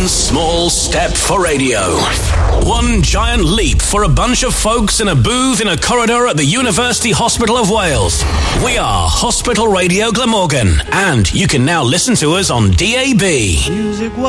One small step for radio. One giant leap for a bunch of folks in a booth in a corridor at the University Hospital of Wales. We are Hospital Radio Glamorgan, and you can now listen to us on DAB.